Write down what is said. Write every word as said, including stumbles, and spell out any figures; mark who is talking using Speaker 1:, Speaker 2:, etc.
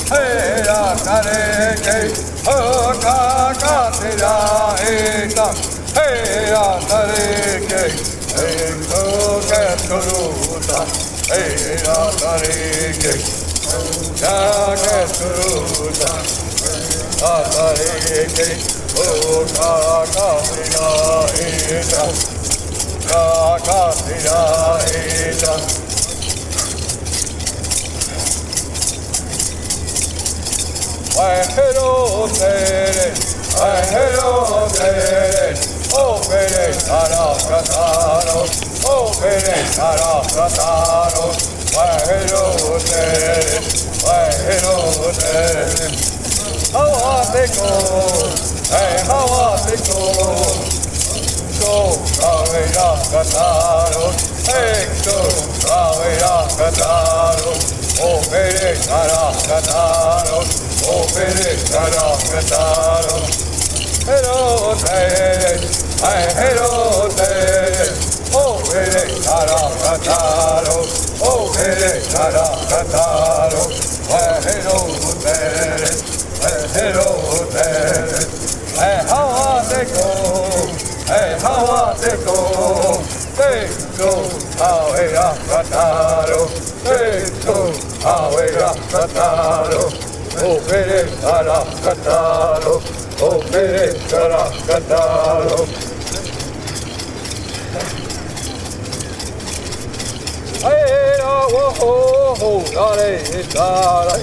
Speaker 1: hey ra tare ke ho ka ka te ra e ta hey ra tare ke hey ho ke turu ta hey ra tare ke ka ke turu ta ta tare ke ho ka ka te ra e ta ka ka te ra e ta Hello, Tere, hello, Tere, oh, Pere, Tara, Cataro, oh, Pere, Tara, Cataro, hello, Tere, hello, Tere, how are they go? Hey, how are they go? So, Ravera, Cataro, hey, so, Ravera, Cataro, oh, Pere, Tara, Cataro. Oh, Pere, Tara, Cataro. Hello, Tere. Ay, hello, Tere. Oh, Pere, Tara, Cataro. Oh, Pere, Tara, Cataro. Ay, hello, Tere. Ay, hello, Tere. Hey, how are they go? Hey, how are they go? Hey, go, how are Cataro? Hey, go, how are Cataro? Oh, Pere, Tara, Cataro. Oh, Pere, Tara, Cataro. Hey, oh, oh, oh, dare, dare.